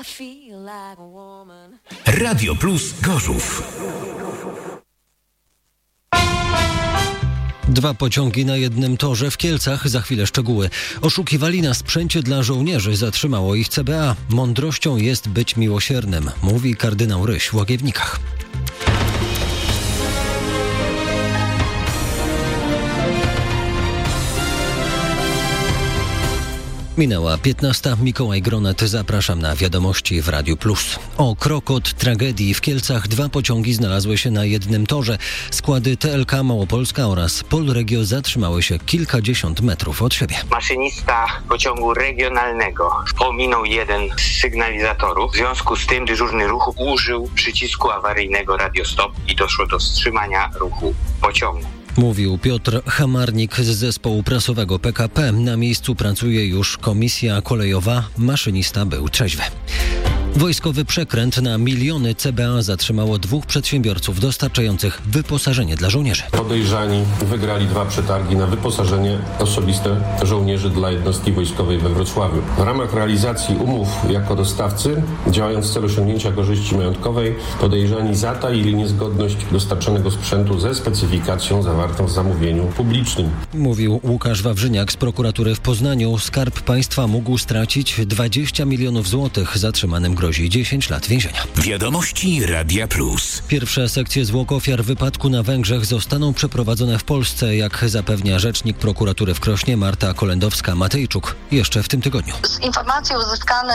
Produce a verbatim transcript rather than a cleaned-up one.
Radio Plus Gorzów. Dwa pociągi na jednym torze w Kielcach, za chwilę szczegóły. Oszukiwali na sprzęcie dla żołnierzy, zatrzymało ich C B A. Mądrością jest być miłosiernym, mówi kardynał Ryś w Łagiewnikach. Minęła piętnasta. Mikołaj Gronet, zapraszam na wiadomości w Radiu Plus. O krok od tragedii w Kielcach dwa pociągi znalazły się na jednym torze. Składy T L K Małopolska oraz Polregio zatrzymały się kilkadziesiąt metrów od siebie. Maszynista pociągu regionalnego pominął jeden z sygnalizatorów. W związku z tym dyżurny ruchu użył przycisku awaryjnego Radio Stop i doszło do wstrzymania ruchu pociągu. Mówił Piotr Hamarnik z zespołu prasowego P K P. Na miejscu pracuje już komisja kolejowa. Maszynista był trzeźwy. Wojskowy przekręt na miliony C B A zatrzymało dwóch przedsiębiorców dostarczających wyposażenie dla żołnierzy. Podejrzani wygrali dwa przetargi na wyposażenie osobiste żołnierzy dla jednostki wojskowej we Wrocławiu. W ramach realizacji umów jako dostawcy, działając w celu osiągnięcia korzyści majątkowej, podejrzani zataili niezgodność dostarczonego sprzętu ze specyfikacją zawartą w zamówieniu publicznym. Mówił Łukasz Wawrzyniak z prokuratury w Poznaniu. Skarb Państwa mógł stracić dwadzieścia milionów złotych. Zatrzymanym grozi dziesięć lat więzienia. Wiadomości Radia Plus. Pierwsze sekcje zwłok ofiar wypadku na Węgrzech zostaną przeprowadzone w Polsce, jak zapewnia rzecznik prokuratury w Krośnie Marta Kolendowska-Matejczuk jeszcze w tym tygodniu. Z informacji uzyskanych